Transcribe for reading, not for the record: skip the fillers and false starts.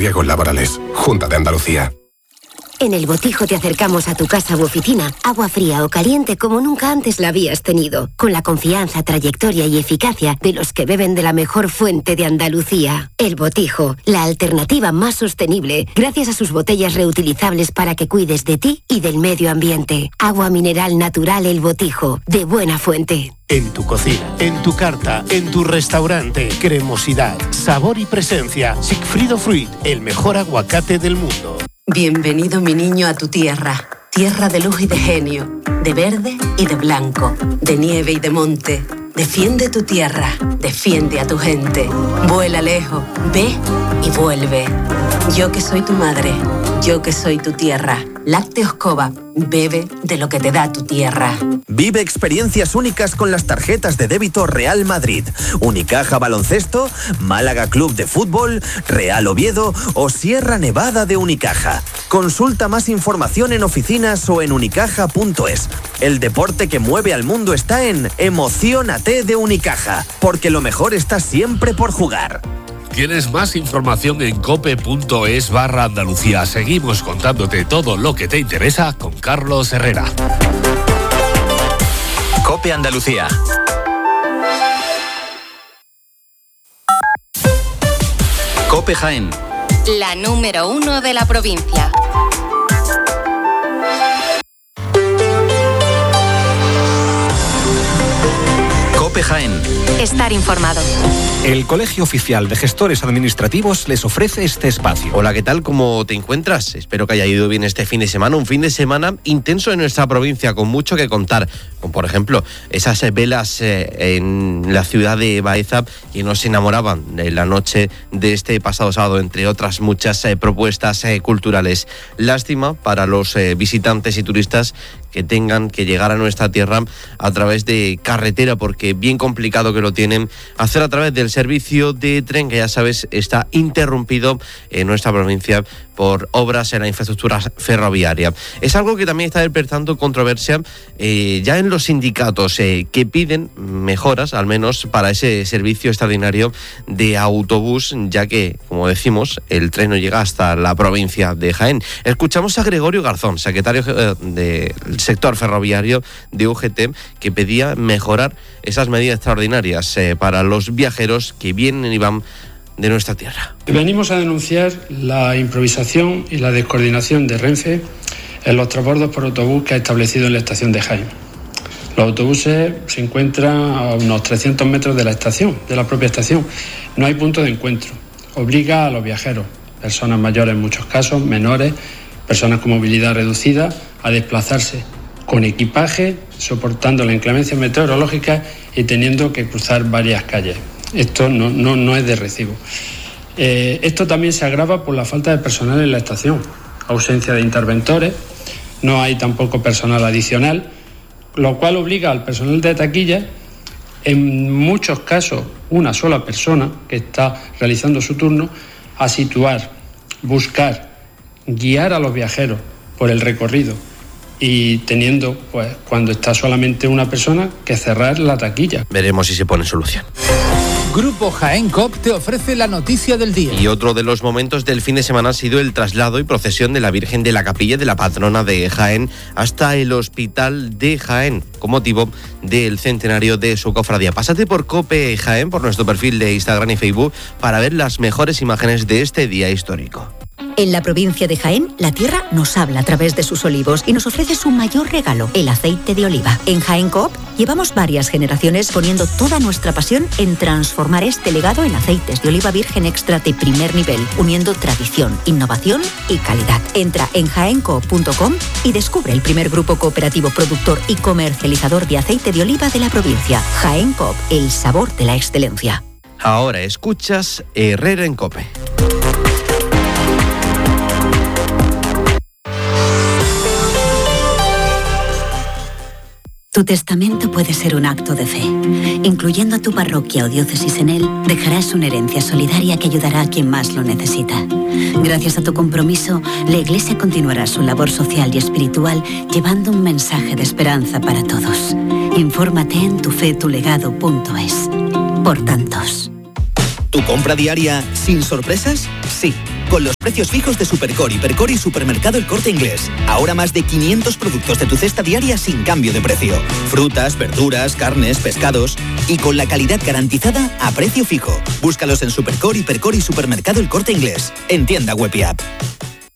riesgos laborales. Junta de Andalucía. En El Botijo te acercamos a tu casa u oficina, agua fría o caliente como nunca antes la habías tenido, con la confianza, trayectoria y eficacia de los que beben de la mejor fuente de Andalucía. El Botijo, la alternativa más sostenible, gracias a sus botellas reutilizables para que cuides de ti y del medio ambiente. Agua mineral natural El Botijo, de buena fuente. En tu cocina, en tu carta, en tu restaurante, cremosidad, sabor y presencia. Sigfrido Fruit, el mejor aguacate del mundo. Bienvenido, mi niño, a tu tierra. Tierra de luz y de genio, de verde y de blanco, de nieve y de monte. Defiende tu tierra, defiende a tu gente. Vuela lejos, ve y vuelve. Yo que soy tu madre, yo que soy tu tierra. Lácteos Cova, bebe de lo que te da tu tierra. Vive experiencias únicas con las tarjetas de débito Real Madrid, Unicaja Baloncesto, Málaga Club de Fútbol, Real Oviedo o Sierra Nevada de Unicaja. Consulta más información en oficinas o en unicaja.es. El deporte que mueve al mundo está en Emociónate de Unicaja, porque lo mejor está siempre por jugar. Tienes más información en cope.es/Andalucía. Seguimos contándote todo lo que te interesa con Carlos Herrera. Cope Andalucía. Cope Jaén. La número 1 de la provincia. Cope Jaén. Estar informado. El Colegio Oficial de Gestores Administrativos les ofrece este espacio. Hola, ¿qué tal? ¿Cómo te encuentras? Espero que haya ido bien este fin de semana. Un fin de semana intenso en nuestra provincia, con mucho que contar. Como por ejemplo, esas velas en la ciudad de Baeza que nos enamoraban de la noche de este pasado sábado, entre otras muchas propuestas culturales. Lástima para los visitantes y turistas que tengan que llegar a nuestra tierra a través de carretera, porque bien complicado que lo tienen hacer a través del servicio de tren, que ya sabes está interrumpido en nuestra provincia por obras en la infraestructura ferroviaria. Es algo que también está despertando controversia ya en los sindicatos que piden mejoras, al menos para ese servicio extraordinario de autobús, ya que, como decimos, el tren no llega hasta la provincia de Jaén. Escuchamos a Gregorio Garzón, secretario del sector ferroviario de UGT, que pedía mejorar esas medidas extraordinarias para los viajeros que vienen y van de nuestra tierra. Venimos a denunciar la improvisación y la descoordinación de Renfe en los transbordos por autobús que ha establecido en la estación de Jaén. Los autobuses se encuentran a unos 300 metros de la estación, de la propia estación. No hay punto de encuentro. Obliga a los viajeros, personas mayores en muchos casos, menores, personas con movilidad reducida, a desplazarse con equipaje, soportando la inclemencia meteorológica y teniendo que cruzar varias calles. Esto no es de recibo. Esto también se agrava por la falta de personal en la estación, ausencia de interventores, no hay tampoco personal adicional, lo cual obliga al personal de taquilla, en muchos casos una sola persona que está realizando su turno, a situar, buscar, guiar a los viajeros por el recorrido y teniendo, pues, cuando está solamente una persona, que cerrar la taquilla. Veremos si se pone solución. Grupo Jaén COP te ofrece la noticia del día. Y otro de los momentos del fin de semana ha sido el traslado y procesión de la Virgen de la Capilla de la patrona de Jaén hasta el Hospital de Jaén, con motivo del centenario de su cofradía. Pásate por Cope Jaén, por nuestro perfil de Instagram y Facebook, para ver las mejores imágenes de este día histórico. En la provincia de Jaén, la tierra nos habla a través de sus olivos y nos ofrece su mayor regalo, el aceite de oliva. En Jaén Coop llevamos varias generaciones poniendo toda nuestra pasión en transformar este legado en aceites de oliva virgen extra de primer nivel, uniendo tradición, innovación y calidad. Entra en jaencoop.com y descubre el primer grupo cooperativo productor y comercializador de aceite de oliva de la provincia. Jaén Coop, el sabor de la excelencia. Ahora escuchas Herrera en Cope. Tu testamento puede ser un acto de fe. Incluyendo a tu parroquia o diócesis en él, dejarás una herencia solidaria que ayudará a quien más lo necesita. Gracias a tu compromiso, la Iglesia continuará su labor social y espiritual llevando un mensaje de esperanza para todos. Infórmate en tufetulegado.es. Por tantos. ¿Tu compra diaria sin sorpresas? Sí. con los precios fijos de Supercore, Hipercor y Supermercado El Corte Inglés. Ahora más de 500 productos de tu cesta diaria sin cambio de precio. Frutas, verduras, carnes, pescados y con la calidad garantizada a precio fijo. Búscalos en Supercore, Hipercor y Supermercado El Corte Inglés. En tienda web y app.